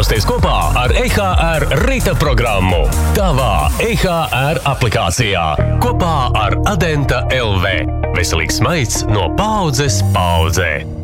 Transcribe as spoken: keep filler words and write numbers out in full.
Mosties kopā ar E H R rīta programmu. Tavā E H R aplikācijā kopā ar Adenta L V. Veselīgs maids no paaudzes paaudzē.